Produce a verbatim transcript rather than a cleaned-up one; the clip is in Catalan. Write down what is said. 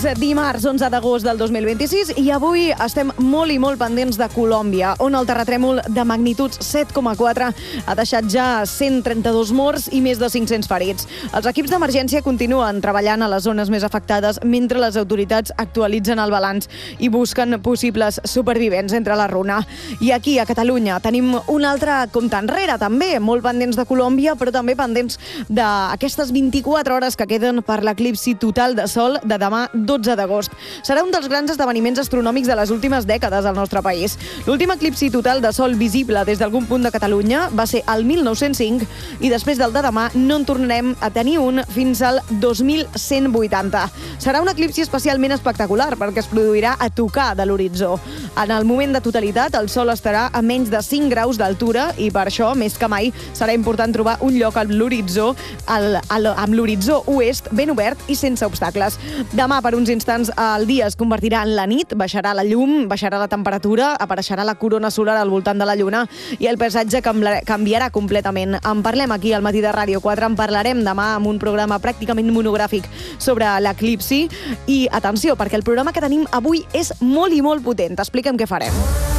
És dimarts onze d'agost del dos mil vint-i-sis i avui estem molt i molt pendents de Colòmbia, on el terratrèmol de magnitud set coma quatre ha deixat ja cent trenta-dos morts i més de cinc-cents ferits. Els equips d'emergència continuen treballant a les zones més afectades mentre les autoritats actualitzen el balanç i busquen possibles supervivents entre la runa. I aquí, a Catalunya, tenim un altre compte enrere, també, molt pendents de Colòmbia, però també pendents d'aquestes vint-i-quatre hores que queden per l'eclipsi total de sol de demà dotze d'agost. Serà un dels grans esdeveniments astronòmics de les últimes dècades al nostre país. L'últim eclipsi total de sol visible des d'algun punt de Catalunya va ser el mil nou-cents cinc i després del de demà no en tornarem a tenir un fins al dos mil cent vuitanta. Serà un eclipsi especialment espectacular perquè es produirà a tocar de l'horitzó. En el moment de totalitat, el sol estarà a menys de cinc graus d'altura i per això, més que mai, serà important trobar un lloc amb l'horitzó amb l'horitzó oest ben obert i sense obstacles. Demà, per uns instants, el dia es convertirà en la nit, baixarà la llum, baixarà la temperatura, apareixerà la corona solar al voltant de la lluna i el paisatge canviarà completament. En parlem aquí al Matí de Ràdio quatre, en parlarem demà amb un programa pràcticament monogràfic sobre l'eclipsi i, atenció, perquè el programa que tenim avui és molt i molt potent. Expliquem què farem.